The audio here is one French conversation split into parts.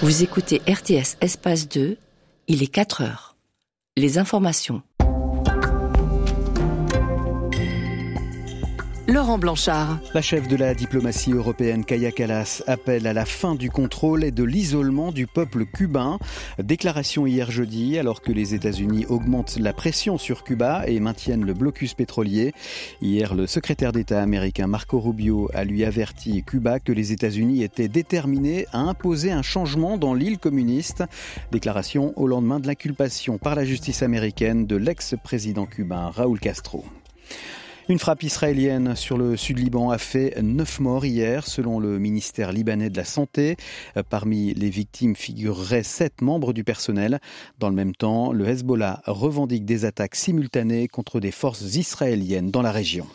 Vous écoutez RTS Espace 2, il est 4 heures. Les informations. Laurent Blanchard. La chef de la diplomatie européenne, Kaja Kallas, appelle à la fin du contrôle et de l'isolement du peuple cubain. Déclaration hier jeudi, alors que les États-Unis augmentent la pression sur Cuba et maintiennent le blocus pétrolier. Hier, le secrétaire d'État américain Marco Rubio a lui averti Cuba que les États-Unis étaient déterminés à imposer un changement dans l'île communiste. Déclaration au lendemain de l'inculpation par la justice américaine de l'ex-président cubain Raúl Castro. Une frappe israélienne sur le sud-Liban a fait 9 morts hier, selon le ministère libanais de la Santé. Parmi les victimes figureraient 7 membres du personnel. Dans le même temps, le Hezbollah revendique des attaques simultanées contre des forces israéliennes dans la région.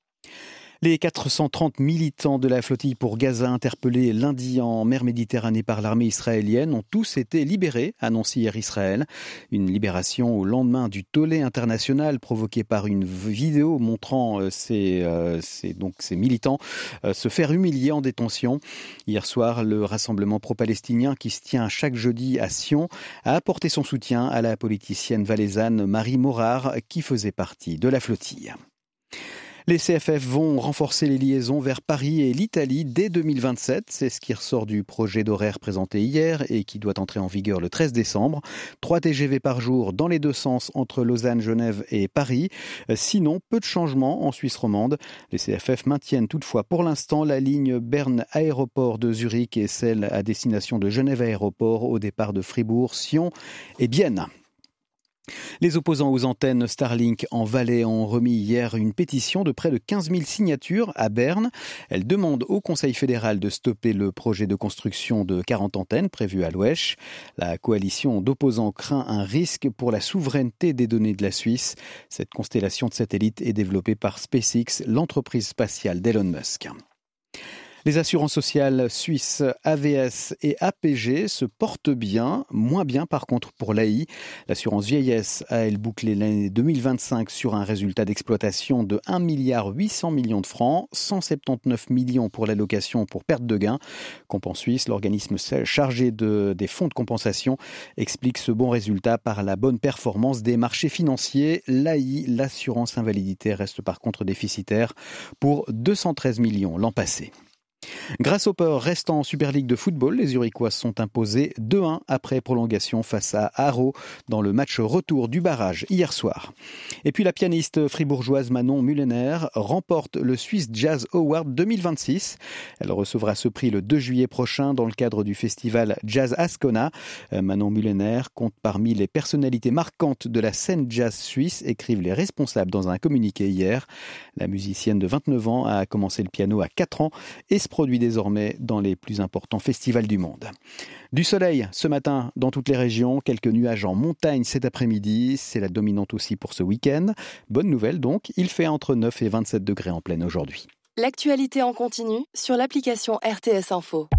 Les 430 militants de la flottille pour Gaza interpellés lundi en mer Méditerranée par l'armée israélienne ont tous été libérés, annonce hier Israël. Une libération au lendemain du tollé international provoqué par une vidéo montrant ces militants se faire humilier en détention. Hier soir, le rassemblement pro-palestinien qui se tient chaque jeudi à Sion a apporté son soutien à la politicienne valaisanne Marie Morard qui faisait partie de la flottille. Les CFF vont renforcer les liaisons vers Paris et l'Italie dès 2027. C'est ce qui ressort du projet d'horaire présenté hier et qui doit entrer en vigueur le 13 décembre. 3 TGV par jour dans les deux sens entre Lausanne, Genève et Paris. Sinon, peu de changements en Suisse romande. Les CFF maintiennent toutefois pour l'instant la ligne Berne-Aéroport de Zurich et celle à destination de Genève-Aéroport au départ de Fribourg, Sion et Bienne. Les opposants aux antennes Starlink en Valais ont remis hier une pétition de près de 15 000 signatures à Berne. Elle demande au Conseil fédéral de stopper le projet de construction de 40 antennes prévues à l'Ouesch. La coalition d'opposants craint un risque pour la souveraineté des données de la Suisse. Cette constellation de satellites est développée par SpaceX, l'entreprise spatiale d'Elon Musk. Les assurances sociales suisses AVS et APG se portent bien, moins bien par contre pour l'AI. L'assurance vieillesse a, elle, bouclé l'année 2025 sur un résultat d'exploitation de 1,8 milliard de francs, 179 millions pour l'allocation pour perte de gain. Compen Suisse, l'organisme chargé des fonds de compensation, explique ce bon résultat par la bonne performance des marchés financiers. L'AI, l'assurance invalidité, reste par contre déficitaire pour 213 millions l'an passé. Grasshopper reste en Super League de football. Les Zurichois sont imposés 2-1 après prolongation face à Haro dans le match retour du barrage hier soir. Et puis la pianiste fribourgeoise Manon Mullener remporte le Swiss Jazz Award 2026. Elle recevra ce prix le 2 juillet prochain dans le cadre du festival Jazz Ascona. Manon Mullener compte parmi les personnalités marquantes de la scène jazz suisse, écrivent les responsables dans un communiqué hier. La musicienne de 29 ans a commencé le piano à 4 ans et se produit désormais dans les plus importants festivals du monde. Du soleil ce matin dans toutes les régions, quelques nuages en montagne cet après-midi, c'est la dominante aussi pour ce week-end. Bonne nouvelle donc, il fait entre 9 et 27 degrés en pleine aujourd'hui. L'actualité en continu sur l'application RTS Info.